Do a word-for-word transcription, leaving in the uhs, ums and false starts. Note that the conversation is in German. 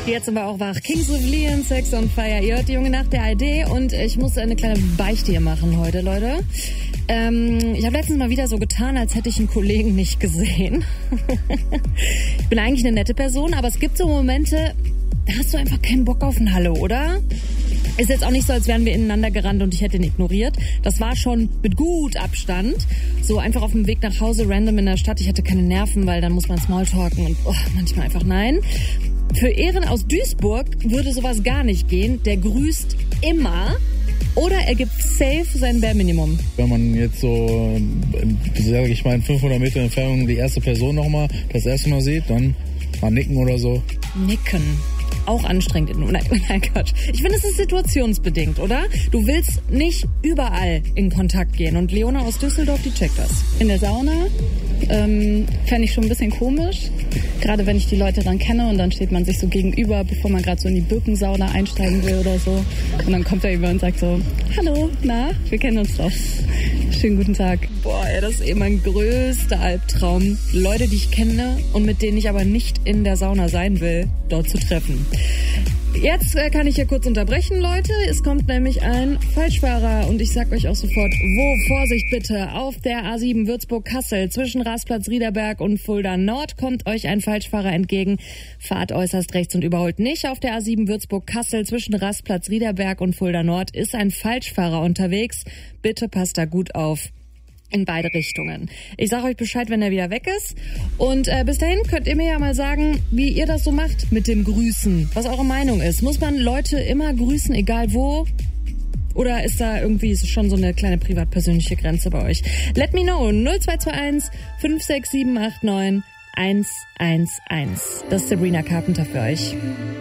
Jetzt sind wir auch wach. Kings of Leon, Sex on Fire. Ihr hört die junge Nacht der I D und ich muss eine kleine Beichte hier machen heute, Leute. Ähm, ich habe letztens mal wieder so getan, als hätte ich einen Kollegen nicht gesehen. Ich bin eigentlich eine nette Person, aber es gibt so Momente, da hast du einfach keinen Bock auf ein Hallo, oder? Ist jetzt auch nicht so, als wären wir ineinander gerannt und ich hätte ihn ignoriert. Das war schon mit gut Abstand. So einfach auf dem Weg nach Hause, random in der Stadt. Ich hatte keine Nerven, weil dann muss man Smalltalken und oh, manchmal einfach nein. Für Ehren aus Duisburg würde sowas gar nicht gehen. Der grüßt immer oder er gibt safe sein Bare Minimum. Wenn man jetzt so, sage ich mal, in fünfhundert Meter Entfernung die erste Person nochmal das erste Mal sieht, dann mal nicken oder so. Nicken. Auch anstrengend. Nein, nein, Quatsch. Ich finde, es ist situationsbedingt, oder? Du willst nicht überall in Kontakt gehen. Und Leona aus Düsseldorf, die checkt das. In der Sauna ähm, fände ich schon ein bisschen komisch. Gerade wenn ich die Leute dann kenne und dann steht man sich so gegenüber, bevor man gerade so in die Birkensauna einsteigen will oder so. Und dann kommt er über und sagt so, hallo, na, wir kennen uns doch. Schönen guten Tag. Boah, ey, das ist eben mein größter Albtraum. Leute, die ich kenne und mit denen ich aber nicht in der Sauna sein will, dort zu treffen. Jetzt äh, kann ich hier kurz unterbrechen, Leute. Es kommt nämlich ein Falschfahrer und ich sag euch auch sofort, wo, Vorsicht bitte, auf der A sieben Würzburg-Kassel zwischen Rasplatz Riederberg und Fulda Nord kommt euch ein Falschfahrer entgegen. Fahrt äußerst rechts und überholt nicht. Auf der A sieben Würzburg-Kassel zwischen Rasplatz Riederberg und Fulda Nord ist ein Falschfahrer unterwegs. Bitte passt da gut auf. In beide Richtungen. Ich sage euch Bescheid, wenn er wieder weg ist. Und äh, bis dahin könnt ihr mir ja mal sagen, wie ihr das so macht mit dem Grüßen. Was eure Meinung ist. Muss man Leute immer grüßen, egal wo? Oder ist da irgendwie schon so eine kleine privat-persönliche Grenze bei euch? Let me know. null zwei zwei eins fünf sechs sieben acht neun eins eins eins. Das ist Sabrina Carpenter für euch.